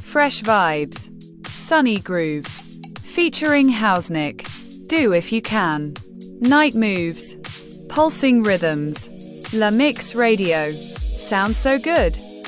Fresh vibes. Sunny grooves. Featuring Hausnick. Do If You Can. Night moves. Pulsing rhythms. La Mix Radio. Sounds so good.